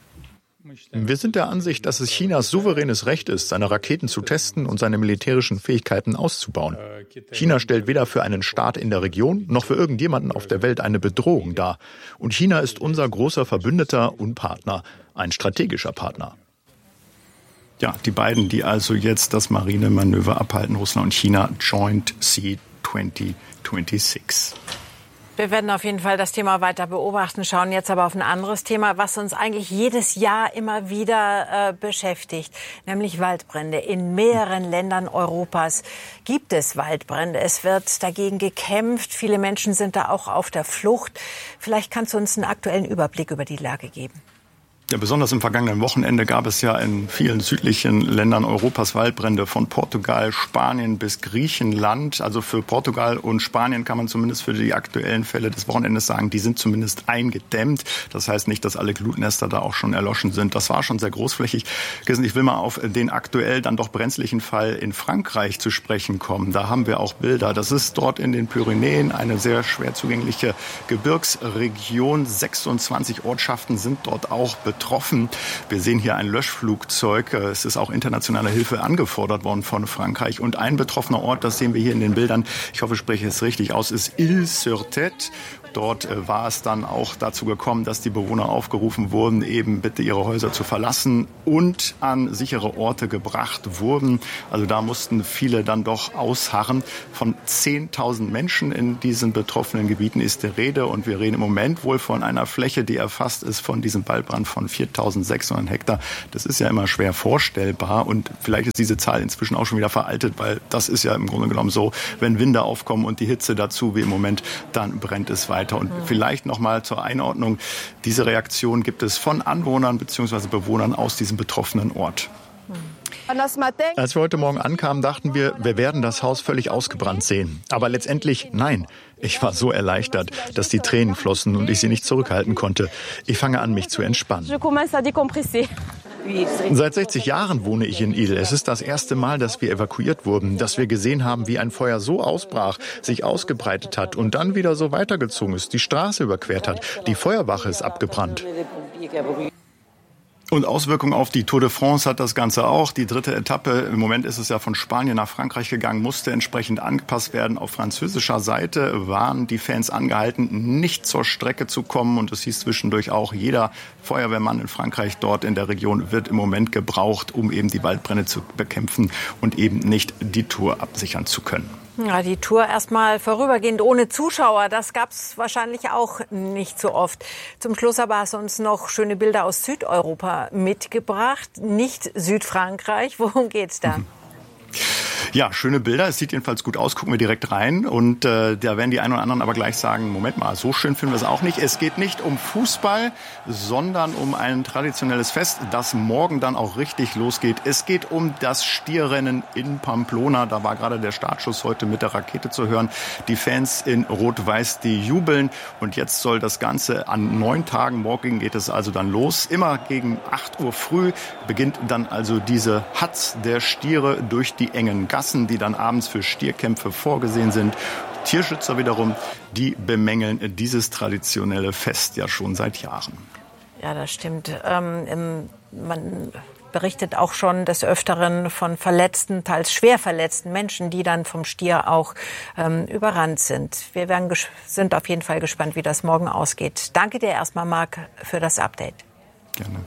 [SPEAKER 21] Wir sind der Ansicht, dass es Chinas souveränes Recht ist, seine Raketen zu testen und seine militärischen Fähigkeiten auszubauen. China stellt weder für einen Staat in der Region noch für irgendjemanden auf der Welt eine Bedrohung dar. Und China ist unser großer Verbündeter und Partner, ein strategischer Partner.
[SPEAKER 20] Ja, die beiden, die also jetzt das Marinemanöver abhalten, Russland und China, Joint Sea 2026.
[SPEAKER 2] Wir werden auf jeden Fall das Thema weiter beobachten, schauen jetzt aber auf ein anderes Thema, was uns eigentlich jedes Jahr immer wieder beschäftigt, nämlich Waldbrände. In mehreren Ländern Europas gibt es Waldbrände. Es wird dagegen gekämpft. Viele Menschen sind da auch auf der Flucht. Vielleicht kannst du uns einen aktuellen Überblick über die Lage geben.
[SPEAKER 20] Ja, besonders im vergangenen Wochenende gab es ja in vielen südlichen Ländern Europas Waldbrände, von Portugal, Spanien bis Griechenland. Also für Portugal und Spanien kann man zumindest für die aktuellen Fälle des Wochenendes sagen, die sind zumindest eingedämmt. Das heißt nicht, dass alle Glutnester da auch schon erloschen sind. Das war schon sehr großflächig. Ich will mal auf den aktuell dann doch brenzlichen Fall in Frankreich zu sprechen kommen. Da haben wir auch Bilder. Das ist dort in den Pyrenäen eine sehr schwer zugängliche Gebirgsregion. 26 Ortschaften sind dort auch betroffen. Wir sehen hier ein Löschflugzeug. Es ist auch internationale Hilfe angefordert worden von Frankreich. Und ein betroffener Ort, das sehen wir hier in den Bildern, ich hoffe, ich spreche es richtig aus, ist Île-sur-Tête. Dort war es dann auch dazu gekommen, dass die Bewohner aufgerufen wurden, eben bitte ihre Häuser zu verlassen und an sichere Orte gebracht wurden. Also da mussten viele dann doch ausharren. Von 10.000 Menschen in diesen betroffenen Gebieten ist die Rede. Und wir reden im Moment wohl von einer Fläche, die erfasst ist von diesem Waldbrand von 4.600 Hektar. Das ist ja immer schwer vorstellbar. Und vielleicht ist diese Zahl inzwischen auch schon wieder veraltet, weil das ist ja im Grunde genommen so, wenn Winde aufkommen und die Hitze dazu wie im Moment, dann brennt es weiter. Und vielleicht noch mal zur Einordnung. Diese Reaktion gibt es von Anwohnern bzw. Bewohnern aus diesem betroffenen Ort.
[SPEAKER 21] Als wir heute Morgen ankamen, dachten wir werden das Haus völlig ausgebrannt sehen. Aber letztendlich nein. Ich war so erleichtert, dass die Tränen flossen und ich sie nicht zurückhalten konnte. Ich fange an, mich zu entspannen. Seit 60 Jahren wohne ich in Île. Es ist das erste Mal, dass wir evakuiert wurden, dass wir gesehen haben, wie ein Feuer so ausbrach, sich ausgebreitet hat und dann wieder so weitergezogen ist, die Straße überquert hat. Die Feuerwache ist abgebrannt.
[SPEAKER 20] Und Auswirkungen auf die Tour de France hat das Ganze auch. Die dritte Etappe, im Moment ist es ja von Spanien nach Frankreich gegangen, musste entsprechend angepasst werden. Auf französischer Seite waren die Fans angehalten, nicht zur Strecke zu kommen. Und es hieß zwischendurch auch, jeder Feuerwehrmann in Frankreich dort in der Region wird im Moment gebraucht, um eben die Waldbrände zu bekämpfen und eben nicht die Tour absichern zu können.
[SPEAKER 2] Ja, die Tour erstmal vorübergehend ohne Zuschauer, das gab's wahrscheinlich auch nicht so oft. Zum Schluss aber hast du uns noch schöne Bilder aus Südeuropa mitgebracht, nicht Südfrankreich. Worum geht's da?
[SPEAKER 20] Ja, schöne Bilder. Es sieht jedenfalls gut aus. Gucken wir direkt rein. Und da werden die einen oder anderen aber gleich sagen, Moment mal, so schön finden wir es auch nicht. Es geht nicht um Fußball, sondern um ein traditionelles Fest, das morgen dann auch richtig losgeht. Es geht um das Stierrennen in Pamplona. Da war gerade der Startschuss heute mit der Rakete zu hören. Die Fans in Rot-Weiß, die jubeln. Und jetzt soll das Ganze an 9 Tagen, morgen geht es also dann los. Immer gegen 8 Uhr früh beginnt dann also diese Hatz der Stiere durch die engen Gassen, die dann abends für Stierkämpfe vorgesehen sind. Tierschützer wiederum, die bemängeln dieses traditionelle Fest ja schon seit Jahren.
[SPEAKER 2] Ja, das stimmt. Man berichtet auch schon des Öfteren von verletzten, teils schwer verletzten Menschen, die dann vom Stier auch überrannt sind. Wir sind auf jeden Fall gespannt, wie das morgen ausgeht. Danke dir erstmal, Marc, für das Update.
[SPEAKER 20] Gerne.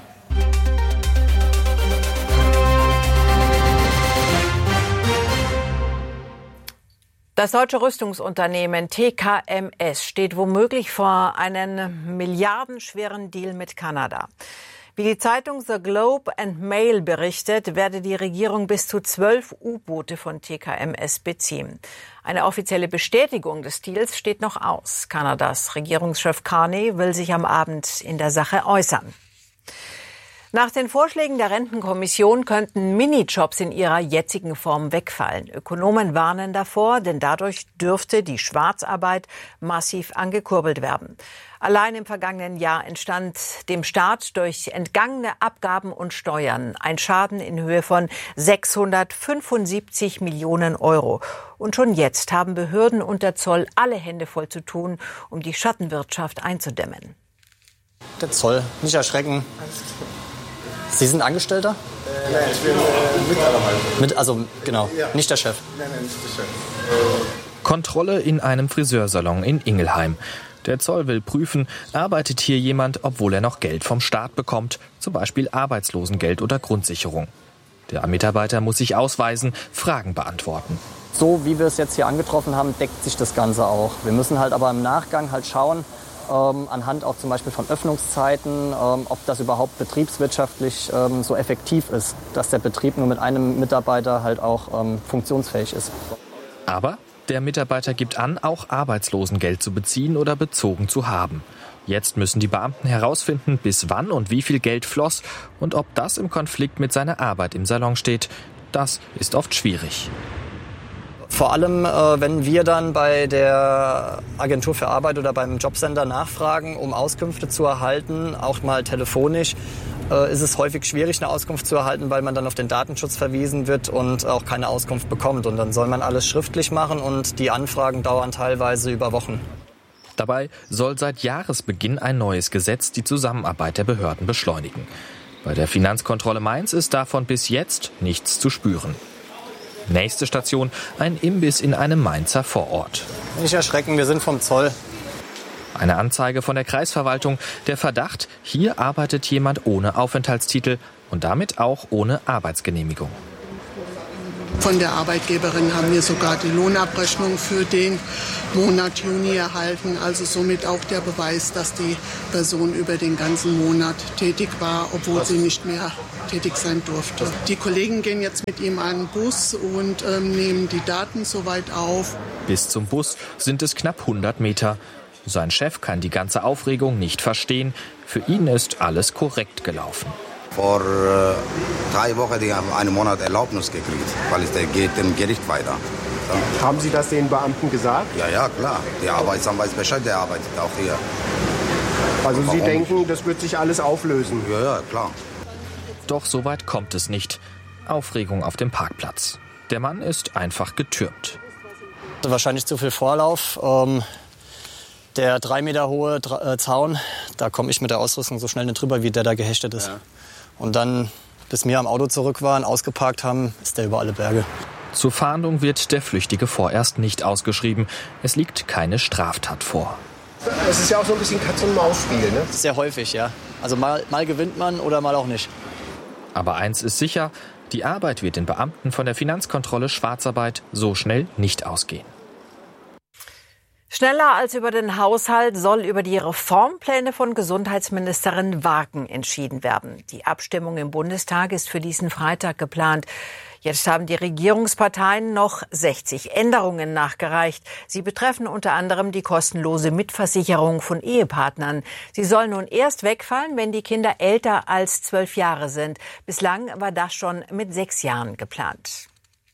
[SPEAKER 2] Das deutsche Rüstungsunternehmen TKMS steht womöglich vor einem milliardenschweren Deal mit Kanada. Wie die Zeitung The Globe and Mail berichtet, werde die Regierung bis zu 12 U-Boote von TKMS beziehen. Eine offizielle Bestätigung des Deals steht noch aus. Kanadas Regierungschef Carney will sich am Abend in der Sache äußern. Nach den Vorschlägen der Rentenkommission könnten Minijobs in ihrer jetzigen Form wegfallen. Ökonomen warnen davor, denn dadurch dürfte die Schwarzarbeit massiv angekurbelt werden. Allein im vergangenen Jahr entstand dem Staat durch entgangene Abgaben und Steuern ein Schaden in Höhe von 675 Millionen Euro. Und schon jetzt haben Behörden und der Zoll alle Hände voll zu tun, um die Schattenwirtschaft einzudämmen.
[SPEAKER 1] Der Zoll, nicht erschrecken. Sie sind Angestellter?
[SPEAKER 22] Nein, ich bin Mitarbeiter.
[SPEAKER 1] Also genau, nicht der Chef.
[SPEAKER 22] Nein, nicht der Chef.
[SPEAKER 23] Kontrolle in einem Friseursalon in Ingelheim. Der Zoll will prüfen, arbeitet hier jemand, obwohl er noch Geld vom Staat bekommt, zum Beispiel Arbeitslosengeld oder Grundsicherung. Der Mitarbeiter muss sich ausweisen, Fragen beantworten.
[SPEAKER 1] So wie wir es jetzt hier angetroffen haben, deckt sich das Ganze auch. Wir müssen halt aber im Nachgang halt schauen, anhand auch zum Beispiel von Öffnungszeiten, ob das überhaupt betriebswirtschaftlich so effektiv ist, dass der Betrieb nur mit einem Mitarbeiter halt auch funktionsfähig ist.
[SPEAKER 23] Aber der Mitarbeiter gibt an, auch Arbeitslosengeld zu beziehen oder bezogen zu haben. Jetzt müssen die Beamten herausfinden, bis wann und wie viel Geld floss und ob das im Konflikt mit seiner Arbeit im Salon steht. Das ist oft schwierig.
[SPEAKER 1] Vor allem, wenn wir dann bei der Agentur für Arbeit oder beim Jobcenter nachfragen, um Auskünfte zu erhalten, auch mal telefonisch, ist es häufig schwierig, eine Auskunft zu erhalten, weil man dann auf den Datenschutz verwiesen wird und auch keine Auskunft bekommt. Und dann soll man alles schriftlich machen und die Anfragen dauern teilweise über Wochen.
[SPEAKER 23] Dabei soll seit Jahresbeginn ein neues Gesetz die Zusammenarbeit der Behörden beschleunigen. Bei der Finanzkontrolle Mainz ist davon bis jetzt nichts zu spüren. Nächste Station, ein Imbiss in einem Mainzer Vorort.
[SPEAKER 1] Nicht erschrecken, wir sind vom Zoll.
[SPEAKER 23] Eine Anzeige von der Kreisverwaltung. Der Verdacht, hier arbeitet jemand ohne Aufenthaltstitel und damit auch ohne Arbeitsgenehmigung.
[SPEAKER 4] Von der Arbeitgeberin haben wir sogar die Lohnabrechnung für den Monat Juni erhalten. Also somit auch der Beweis, dass die Person über den ganzen Monat tätig war, obwohl sie nicht mehr tätig sein durfte. Die Kollegen gehen jetzt mit ihm an den Bus und nehmen die Daten soweit auf.
[SPEAKER 23] Bis zum Bus sind es knapp 100 Meter. Sein Chef kann die ganze Aufregung nicht verstehen. Für ihn ist alles korrekt gelaufen.
[SPEAKER 6] Vor 3 Wochen die haben einen Monat Erlaubnis gekriegt, weil es geht im Gericht weiter.
[SPEAKER 7] Haben Sie das den Beamten gesagt?
[SPEAKER 6] Ja, klar. Der Arbeitsamt weiß Bescheid, der arbeitet auch hier.
[SPEAKER 7] Also Sie denken, das wird sich alles auflösen?
[SPEAKER 6] Ja, klar.
[SPEAKER 23] Doch so weit kommt es nicht. Aufregung auf dem Parkplatz. Der Mann ist einfach getürmt.
[SPEAKER 1] Wahrscheinlich zu viel Vorlauf. Der 3 Meter hohe Zaun, da komme ich mit der Ausrüstung so schnell nicht drüber, wie der da gehechtet ist. Ja. Und dann, bis wir am Auto zurück waren, ausgeparkt haben, ist der über alle Berge.
[SPEAKER 23] Zur Fahndung wird der Flüchtige vorerst nicht ausgeschrieben. Es liegt keine Straftat vor.
[SPEAKER 7] Es ist ja auch so ein bisschen Katz-und-Maus-Spiel, ne?
[SPEAKER 1] Sehr häufig, ja. Also mal gewinnt man oder mal auch nicht.
[SPEAKER 23] Aber eins ist sicher, die Arbeit wird den Beamten von der Finanzkontrolle Schwarzarbeit so schnell nicht ausgehen.
[SPEAKER 2] Schneller als über den Haushalt soll über die Reformpläne von Gesundheitsministerin Wagen entschieden werden. Die Abstimmung im Bundestag ist für diesen Freitag geplant. Jetzt haben die Regierungsparteien noch 60 Änderungen nachgereicht. Sie betreffen unter anderem die kostenlose Mitversicherung von Ehepartnern. Sie soll nun erst wegfallen, wenn die Kinder älter als 12 Jahre sind. Bislang war das schon mit 6 Jahren geplant.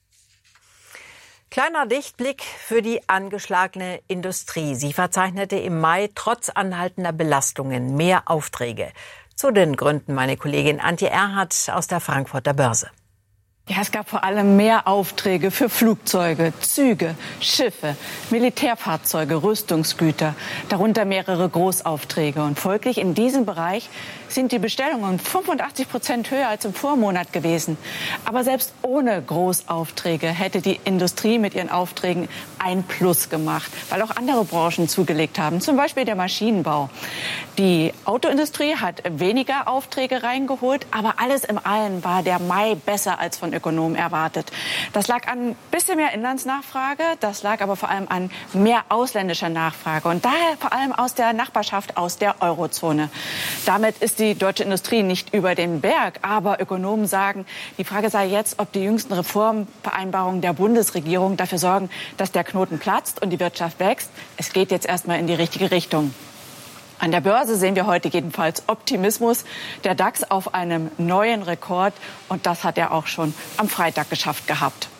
[SPEAKER 2] Kleiner Lichtblick für die angeschlagene Industrie. Sie verzeichnete im Mai trotz anhaltender Belastungen mehr Aufträge. Zu den Gründen meine Kollegin Antje Erhardt aus der Frankfurter Börse.
[SPEAKER 24] Ja, es gab vor allem mehr Aufträge für Flugzeuge, Züge, Schiffe, Militärfahrzeuge, Rüstungsgüter, darunter mehrere Großaufträge. Und folglich in diesem Bereich sind die Bestellungen 85% höher als im Vormonat gewesen. Aber selbst ohne Großaufträge hätte die Industrie mit ihren Aufträgen ein Plus gemacht, weil auch andere Branchen zugelegt haben, zum Beispiel der Maschinenbau. Die Autoindustrie hat weniger Aufträge reingeholt, aber alles im Allen war der Mai besser als von Ökonomen erwartet. Das lag an ein bisschen mehr Inlandsnachfrage, das lag aber vor allem an mehr ausländischer Nachfrage und daher vor allem aus der Nachbarschaft, aus der Eurozone. Damit ist die deutsche Industrie nicht über den Berg, aber Ökonomen sagen, die Frage sei jetzt, ob die jüngsten Reformvereinbarungen der Bundesregierung dafür sorgen, dass der Knoten platzt und die Wirtschaft wächst. Es geht jetzt erstmal in die richtige Richtung. An der Börse sehen wir heute jedenfalls Optimismus. Der DAX auf einem neuen Rekord. Und das hat er auch schon am Freitag geschafft gehabt.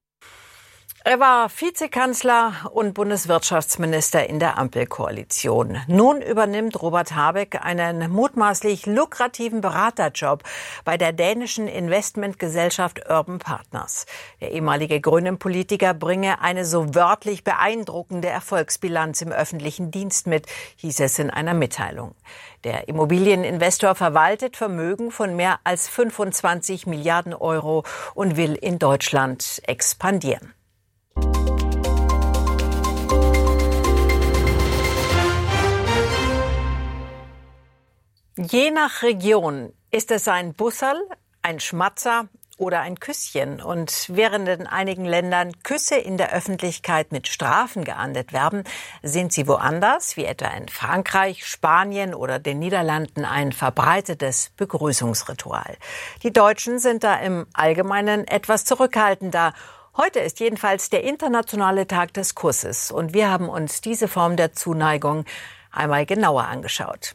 [SPEAKER 2] Er war Vizekanzler und Bundeswirtschaftsminister in der Ampelkoalition. Nun übernimmt Robert Habeck einen mutmaßlich lukrativen Beraterjob bei der dänischen Investmentgesellschaft Urban Partners. Der ehemalige Grünen-Politiker bringe eine so wörtlich beeindruckende Erfolgsbilanz im öffentlichen Dienst mit, hieß es in einer Mitteilung. Der Immobilieninvestor verwaltet Vermögen von mehr als 25 Milliarden Euro und will in Deutschland expandieren. Je nach Region ist es ein Busserl, ein Schmatzer oder ein Küsschen. Und während in einigen Ländern Küsse in der Öffentlichkeit mit Strafen geahndet werden, sind sie woanders, wie etwa in Frankreich, Spanien oder den Niederlanden, ein verbreitetes Begrüßungsritual. Die Deutschen sind da im Allgemeinen etwas zurückhaltender. Heute ist jedenfalls der internationale Tag des Kusses und wir haben uns diese Form der Zuneigung einmal genauer angeschaut.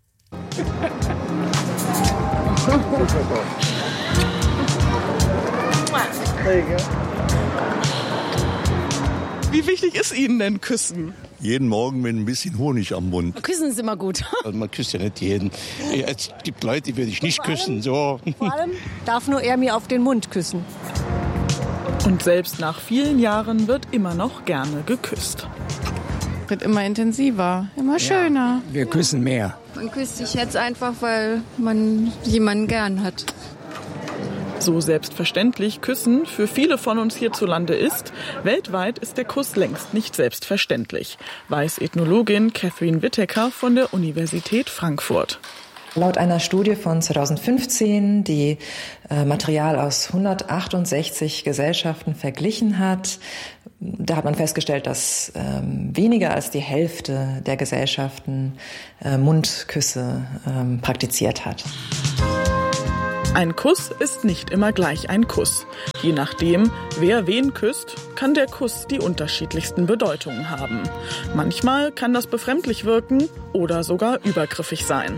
[SPEAKER 5] Wie wichtig ist Ihnen denn Küssen?
[SPEAKER 8] Jeden Morgen mit ein bisschen Honig am Mund.
[SPEAKER 9] Küssen ist immer gut.
[SPEAKER 8] Also man küsst ja nicht jeden. Es gibt Leute, die würde ich nicht küssen. So.
[SPEAKER 9] Vor allem darf nur er mir auf den Mund küssen.
[SPEAKER 5] Und selbst nach vielen Jahren wird immer noch gerne geküsst.
[SPEAKER 10] Wird immer intensiver, immer schöner.
[SPEAKER 25] Wir küssen mehr.
[SPEAKER 10] Man küsst sich jetzt einfach, weil man jemanden gern hat.
[SPEAKER 5] So selbstverständlich Küssen für viele von uns hierzulande ist, weltweit ist der Kuss längst nicht selbstverständlich, weiß Ethnologin Catherine Whittaker von der Universität Frankfurt.
[SPEAKER 26] Laut einer Studie von 2015, die Material aus 168 Gesellschaften verglichen hat, da hat man festgestellt, dass weniger als die Hälfte der Gesellschaften Mundküsse praktiziert hat.
[SPEAKER 5] Ein Kuss ist nicht immer gleich ein Kuss. Je nachdem, wer wen küsst, kann der Kuss die unterschiedlichsten Bedeutungen haben. Manchmal kann das befremdlich wirken oder sogar übergriffig sein.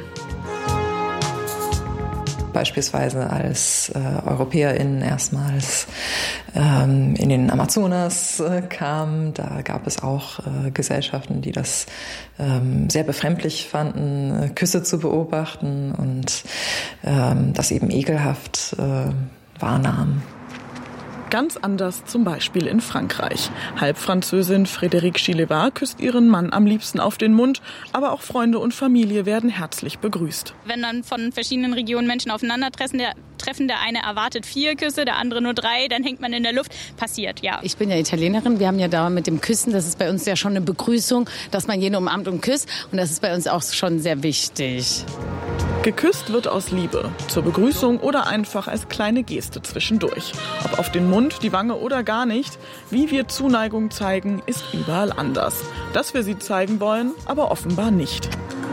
[SPEAKER 26] Beispielsweise als EuropäerInnen erstmals in den Amazonas kamen. Da gab es auch Gesellschaften, die das sehr befremdlich fanden, Küsse zu beobachten und das eben ekelhaft wahrnahmen.
[SPEAKER 5] Ganz anders zum Beispiel in Frankreich. Halbfranzösin Frédérique Chileva küsst ihren Mann am liebsten auf den Mund, aber auch Freunde und Familie werden herzlich begrüßt.
[SPEAKER 27] Wenn dann von verschiedenen Regionen Menschen aufeinandertreffen, der eine erwartet 4 Küsse, der andere nur 3, dann hängt man in der Luft. Passiert, ja.
[SPEAKER 9] Ich bin ja Italienerin, wir haben ja da mit dem Küssen, das ist bei uns ja schon eine Begrüßung, dass man jeden umarmt und küsst und das ist bei uns auch schon sehr wichtig.
[SPEAKER 5] Geküsst wird aus Liebe, zur Begrüßung oder einfach als kleine Geste zwischendurch. Ob auf den Mund, die Wange oder gar nicht, wie wir Zuneigung zeigen, ist überall anders. Dass wir sie zeigen wollen, aber offenbar nicht.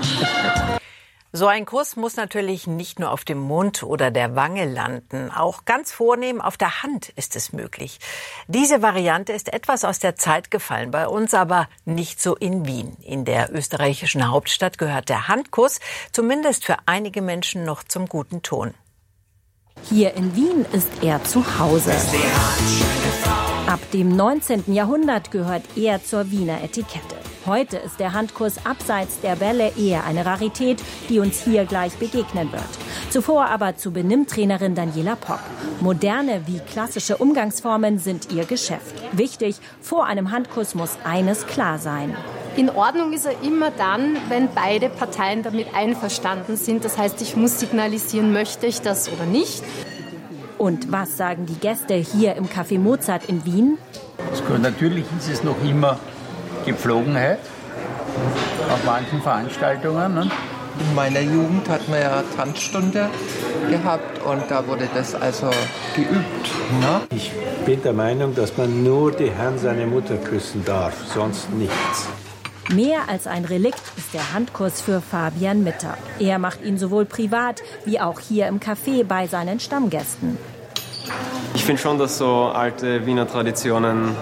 [SPEAKER 2] So ein Kuss muss natürlich nicht nur auf dem Mund oder der Wange landen. Auch ganz vornehm auf der Hand ist es möglich. Diese Variante ist etwas aus der Zeit gefallen, bei uns aber nicht so in Wien. In der österreichischen Hauptstadt gehört der Handkuss zumindest für einige Menschen noch zum guten Ton.
[SPEAKER 28] Hier in Wien ist er zu Hause. Ab dem 19. Jahrhundert gehört er zur Wiener Etikette. Heute ist der Handkuss abseits der Bälle eher eine Rarität, die uns hier gleich begegnen wird. Zuvor aber zu Benimmtrainerin Daniela Popp. Moderne wie klassische Umgangsformen sind ihr Geschäft. Wichtig, vor einem Handkuss muss eines klar sein.
[SPEAKER 29] In Ordnung ist er immer dann, wenn beide Parteien damit einverstanden sind. Das heißt, ich muss signalisieren, möchte ich das oder nicht.
[SPEAKER 28] Und was sagen die Gäste hier im Café Mozart in Wien?
[SPEAKER 25] Natürlich ist es noch immer Gepflogenheit auf manchen Veranstaltungen. Ne?
[SPEAKER 30] In meiner Jugend hatten wir ja Tanzstunde gehabt und da wurde das also geübt. Ne?
[SPEAKER 31] Ich bin der Meinung, dass man nur die Hand seiner Mutter küssen darf, sonst nichts.
[SPEAKER 28] Mehr als ein Relikt ist der Handkuss für Fabian Mitter. Er macht ihn sowohl privat wie auch hier im Café bei seinen Stammgästen.
[SPEAKER 32] Ich finde schon, dass so alte Wiener Traditionen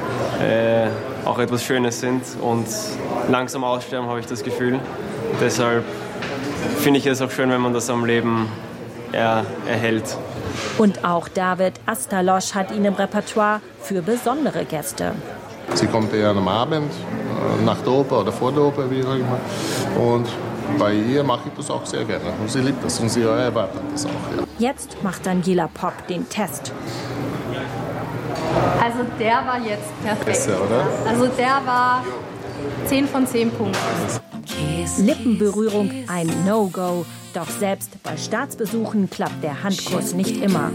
[SPEAKER 32] auch etwas Schönes sind und langsam aussterben, habe ich das Gefühl. Deshalb finde ich es auch schön, wenn man das am Leben erhält.
[SPEAKER 28] Und auch David Astalosch hat ihn im Repertoire für besondere Gäste.
[SPEAKER 33] Sie kommt eher am Abend, nach der Oper oder vor der Oper, wie sag ich mal. Und bei ihr mache ich das auch sehr gerne. Und sie liebt das und sie erwartet das auch. Ja.
[SPEAKER 28] Jetzt macht Daniela Popp den Test.
[SPEAKER 29] Also der war jetzt perfekt.
[SPEAKER 33] Besser, oder?
[SPEAKER 29] Also der war 10 von 10 Punkten.
[SPEAKER 28] Lippenberührung ein No-Go. Doch selbst bei Staatsbesuchen klappt der Handkuss nicht immer.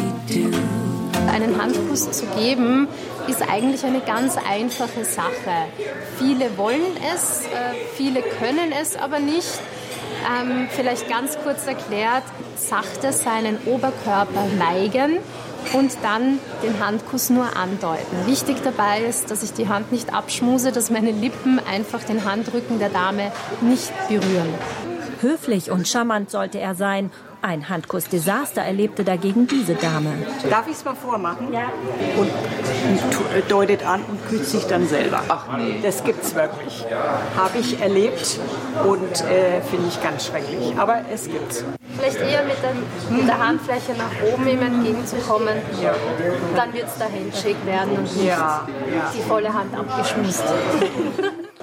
[SPEAKER 29] Einen Handkuss zu geben, ist eigentlich eine ganz einfache Sache. Viele wollen es, viele können es aber nicht. Vielleicht ganz kurz erklärt, sachte seinen Oberkörper neigen und dann den Handkuss nur andeuten. Wichtig dabei ist, dass ich die Hand nicht abschmuse, dass meine Lippen einfach den Handrücken der Dame nicht berühren.
[SPEAKER 28] Höflich und charmant sollte er sein Ein Handkuss-Desaster erlebte dagegen diese Dame.
[SPEAKER 3] Darf ich es mal vormachen? Ja. Und deutet an und küsst sich dann selber. Ach nee. Das gibt's wirklich. Habe ich erlebt und finde ich ganz schrecklich. Aber es gibt's.
[SPEAKER 29] Vielleicht eher mit der Handfläche nach oben ihm entgegenzukommen. Ja. Dann wird es der Handshake werden und nicht die volle Hand abgeschmissen.